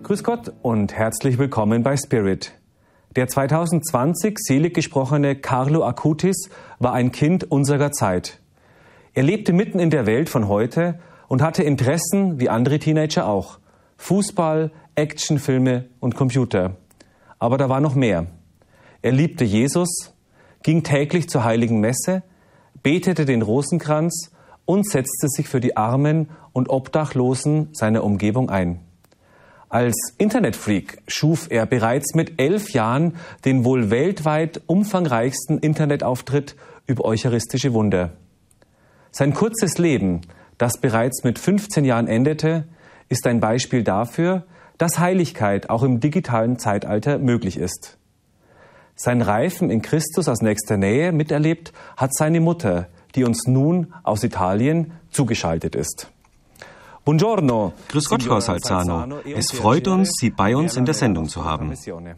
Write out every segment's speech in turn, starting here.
Grüß Gott und herzlich willkommen bei Spirit. Der 2020 selig gesprochene Carlo Acutis war ein Kind unserer Zeit. Er lebte mitten in der Welt von heute und hatte Interessen wie andere Teenager auch. Fußball, Actionfilme und Computer. Aber da war noch mehr. Er liebte Jesus, ging täglich zur Heiligen Messe, betete den Rosenkranz und setzte sich für die Armen und Obdachlosen seiner Umgebung ein. Als Internetfreak schuf er bereits mit 11 Jahren den wohl weltweit umfangreichsten Internetauftritt über eucharistische Wunder. Sein kurzes Leben, das bereits mit 15 Jahren endete, ist ein Beispiel dafür, dass Heiligkeit auch im digitalen Zeitalter möglich ist. Sein Reifen in Christus aus nächster Nähe miterlebt hat seine Mutter, die uns nun aus Italien zugeschaltet ist. Buongiorno. Grüß Gott, Frau Salzano. Es freut uns, Sie bei uns in der Sendung zu haben.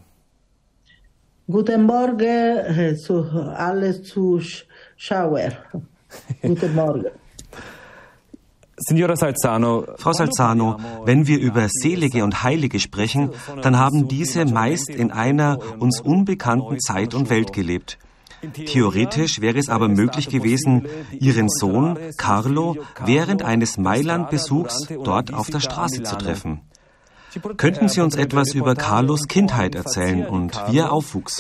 Guten Morgen zu alle Zuschauer. Guten Morgen. Signora Salzano. Frau Salzano, wenn wir über Selige und Heilige sprechen, dann haben diese meist in einer uns unbekannten Zeit und Welt gelebt. Theoretisch wäre es aber möglich gewesen, Ihren Sohn Carlo während eines Mailand-Besuchs dort auf der Straße zu treffen. Könnten Sie uns etwas über Carlos Kindheit erzählen und wie er aufwuchs?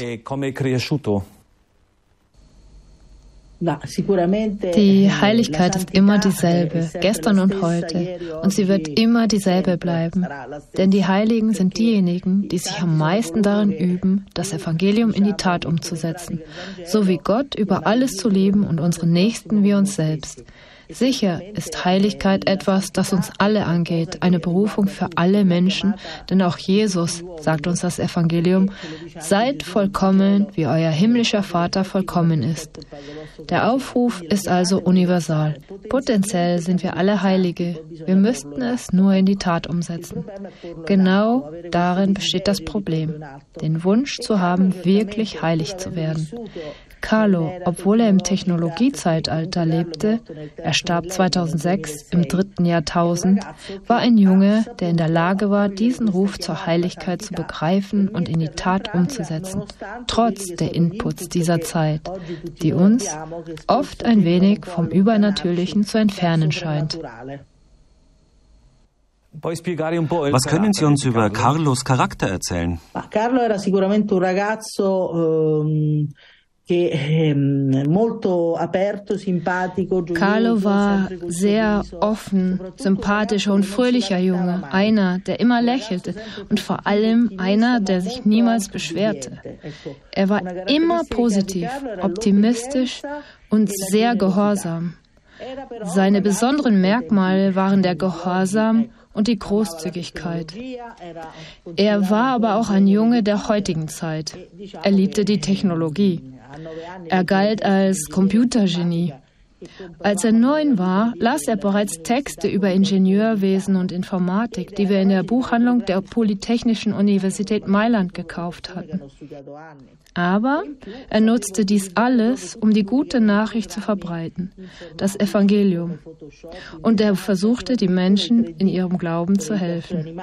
Die Heiligkeit ist immer dieselbe, gestern und heute, und sie wird immer dieselbe bleiben. Denn die Heiligen sind diejenigen, die sich am meisten darin üben, das Evangelium in die Tat umzusetzen, so wie Gott über alles zu lieben und unseren Nächsten wie uns selbst. Sicher ist Heiligkeit etwas, das uns alle angeht, eine Berufung für alle Menschen, denn auch Jesus, sagt uns das Evangelium, seid vollkommen, wie euer himmlischer Vater vollkommen ist. Der Aufruf ist also universal. Potenziell sind wir alle Heilige. Wir müssten es nur in die Tat umsetzen. Genau darin besteht das Problem, den Wunsch zu haben, wirklich heilig zu werden. Carlo, obwohl er im Technologiezeitalter lebte, er starb 2006 im 3. Jahrtausend, war ein Junge, der in der Lage war, diesen Ruf zur Heiligkeit zu begreifen und in die Tat umzusetzen, trotz der Inputs dieser Zeit, die uns oft ein wenig vom Übernatürlichen zu entfernen scheint. Was können Sie uns über Carlos Charakter erzählen? Carlo era sicuramente un ragazzo Carlo war sehr offen, sympathischer und fröhlicher Junge, einer, der immer lächelte und vor allem einer, der sich niemals beschwerte. Er war immer positiv, optimistisch und sehr gehorsam. Seine besonderen Merkmale waren der Gehorsam und die Großzügigkeit. Er war aber auch ein Junge der heutigen Zeit. Er liebte die Technologie. Er galt als Computergenie. Als er 9 war, las er bereits Texte über Ingenieurwesen und Informatik, die wir in der Buchhandlung der Polytechnischen Universität Mailand gekauft hatten. Aber er nutzte dies alles, um die gute Nachricht zu verbreiten, das Evangelium. Und er versuchte, die Menschen in ihrem Glauben zu helfen.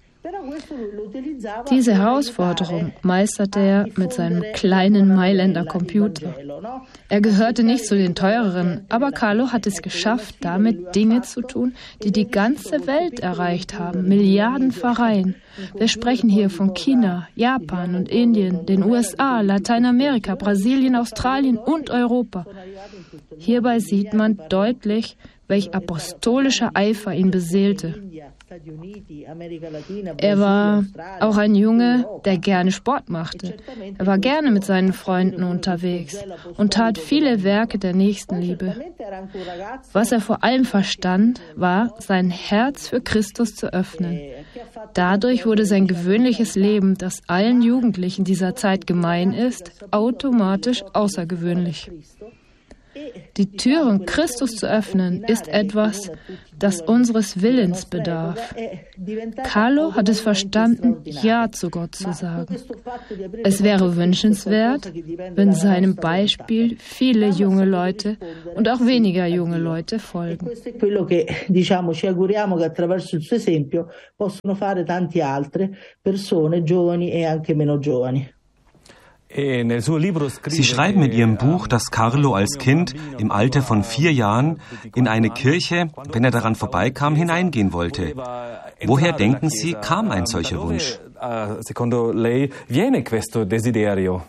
Diese Herausforderung meisterte er mit seinem kleinen Mailänder Computer. Er gehörte nicht zu den teureren, aber Carlo hat es geschafft, damit Dinge zu tun, die die ganze Welt erreicht haben, Milliardenverein. Wir sprechen hier von China, Japan und Indien, den USA, Lateinamerika, Brasilien, Australien und Europa. Hierbei sieht man deutlich, welch apostolischer Eifer ihn beseelte. Er war auch ein Junge, der gerne Sport machte. Er war gerne mit seinen Freunden unterwegs und tat viele Werke der Nächstenliebe. Was er vor allem verstand, war, sein Herz für Christus zu öffnen. Dadurch wurde sein gewöhnliches Leben, das allen Jugendlichen dieser Zeit gemein ist, automatisch außergewöhnlich. Die Türen Christus zu öffnen, ist etwas, das unseres Willens bedarf. Carlo hat es verstanden, Ja zu Gott zu sagen. Es wäre wünschenswert, wenn seinem Beispiel viele junge Leute und auch weniger junge Leute folgen. Ci auguriamo che attraverso il suo esempio possano fare tanti altre persone, giovani e anche meno giovani. Sie schreiben in Ihrem Buch, dass Carlo als Kind im Alter von 4 Jahren in eine Kirche, wenn er daran vorbeikam, hineingehen wollte. Woher denken Sie, kam ein solcher Wunsch? Secondo lei viene questo desiderio?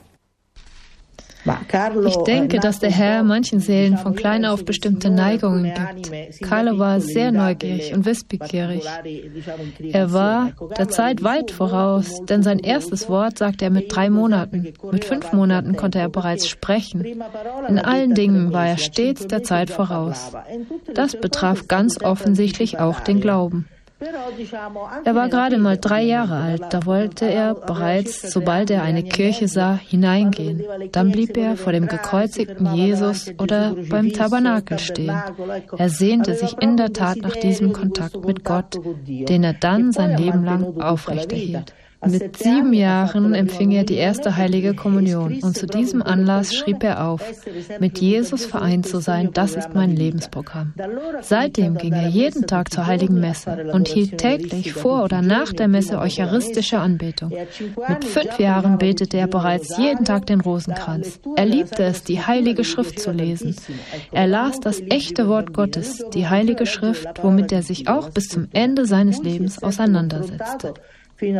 Ich denke, dass der Herr manchen Seelen von klein auf bestimmte Neigungen gibt. Carlo war sehr neugierig und wissbegierig. Er war der Zeit weit voraus, denn sein erstes Wort sagte er mit 3 Monaten. Mit 5 Monaten konnte er bereits sprechen. In allen Dingen war er stets der Zeit voraus. Das betraf ganz offensichtlich auch den Glauben. Er war gerade mal 3 Jahre alt, da wollte er bereits, sobald er eine Kirche sah, hineingehen. Dann blieb er vor dem gekreuzigten Jesus oder beim Tabernakel stehen. Er sehnte sich in der Tat nach diesem Kontakt mit Gott, den er dann sein Leben lang aufrechterhielt. Mit 7 Jahren empfing er die erste heilige Kommunion und zu diesem Anlass schrieb er auf, mit Jesus vereint zu sein, das ist mein Lebensprogramm. Seitdem ging er jeden Tag zur heiligen Messe und hielt täglich vor oder nach der Messe eucharistische Anbetung. Mit 5 Jahren betete er bereits jeden Tag den Rosenkranz. Er liebte es, die Heilige Schrift zu lesen. Er las das echte Wort Gottes, die Heilige Schrift, womit er sich auch bis zum Ende seines Lebens auseinandersetzte. Und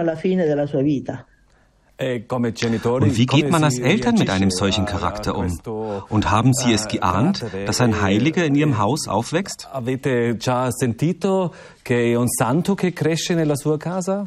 wie geht man als Eltern mit einem solchen Charakter um? Und haben Sie es geahnt, dass ein Heiliger in Ihrem Haus aufwächst? Avete già sentito che un santo che cresce nella sua casa?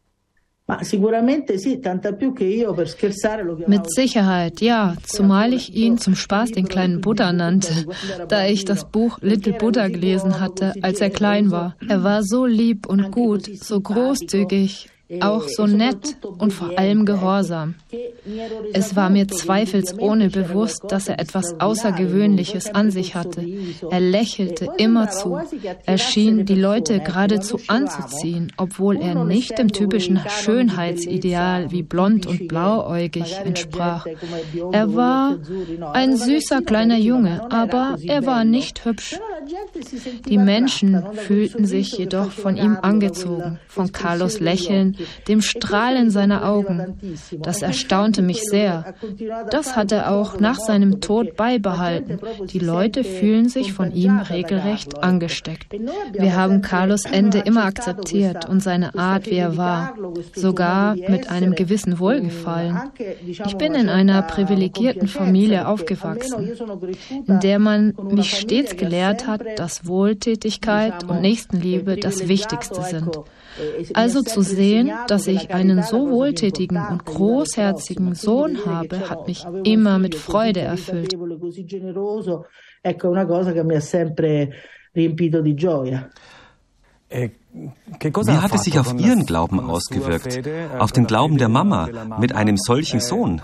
Mit Sicherheit, ja, zumal ich ihn zum Spaß den kleinen Buddha nannte, da ich das Buch Little Buddha gelesen hatte, als er klein war. Er war so lieb und gut, so großzügig, auch so nett und vor allem gehorsam. Es war mir zweifelsohne bewusst, dass er etwas Außergewöhnliches an sich hatte. Er lächelte immerzu. Er schien die Leute geradezu anzuziehen, obwohl er nicht dem typischen Schönheitsideal wie blond und blauäugig entsprach. Er war ein süßer kleiner Junge, aber er war nicht hübsch. Die Menschen fühlten sich jedoch von ihm angezogen, von Carlos Lächeln, dem Strahlen seiner Augen. Das erstaunte mich sehr. Das hat er auch nach seinem Tod beibehalten. Die Leute fühlen sich von ihm regelrecht angesteckt. Wir haben Carlos Ende immer akzeptiert und seine Art, wie er war, sogar mit einem gewissen Wohlgefallen. Ich bin in einer privilegierten Familie aufgewachsen, in der man mich stets gelehrt hat, dass Wohltätigkeit und Nächstenliebe das Wichtigste sind. Also zu sehen, dass ich einen so wohltätigen und großherzigen Sohn habe, hat mich immer mit Freude erfüllt. Wie hat es sich auf Ihren Glauben ausgewirkt? Auf den Glauben der Mama mit einem solchen Sohn?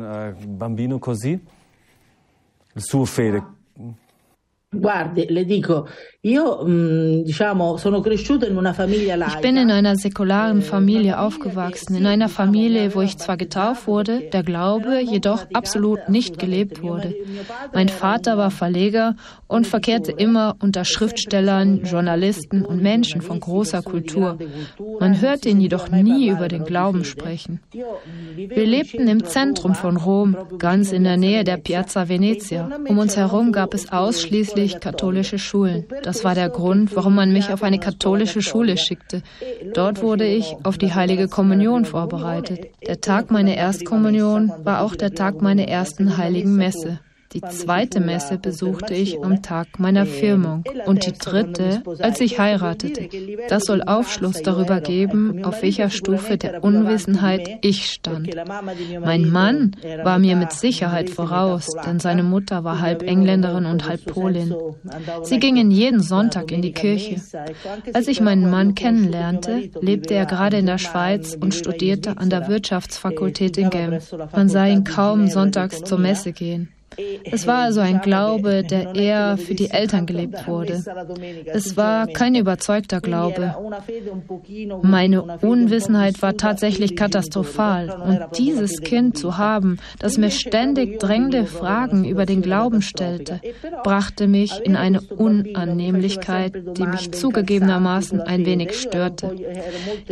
Guardi, le dico, io sono cresciuta in una famiglia laica. Ich bin in einer säkularen Familie aufgewachsen, in einer Familie, wo ich zwar getauft wurde, der Glaube jedoch absolut nicht gelebt wurde. Mein Vater war Verleger und verkehrte immer unter Schriftstellern, Journalisten und Menschen von großer Kultur. Man hörte ihn jedoch nie über den Glauben sprechen. Wir lebten im Zentrum von Rom, ganz in der Nähe der Piazza Venezia. Um uns herum gab es ausschließlich katholische Schulen. Das war der Grund, warum man mich auf eine katholische Schule schickte. Dort wurde ich auf die heilige Kommunion vorbereitet. Der Tag meiner Erstkommunion war auch der Tag meiner ersten heiligen Messe. Die zweite Messe besuchte ich am Tag meiner Firmung und die dritte, als ich heiratete. Das soll Aufschluss darüber geben, auf welcher Stufe der Unwissenheit ich stand. Mein Mann war mir mit Sicherheit voraus, denn seine Mutter war halb Engländerin und halb Polin. Sie gingen jeden Sonntag in die Kirche. Als ich meinen Mann kennenlernte, lebte er gerade in der Schweiz und studierte an der Wirtschaftsfakultät in Genf. Man sah ihn kaum sonntags zur Messe gehen. Es war also ein Glaube, der eher für die Eltern gelebt wurde. Es war kein überzeugter Glaube. Meine Unwissenheit war tatsächlich katastrophal. Und dieses Kind zu haben, das mir ständig drängende Fragen über den Glauben stellte, brachte mich in eine Unannehmlichkeit, die mich zugegebenermaßen ein wenig störte.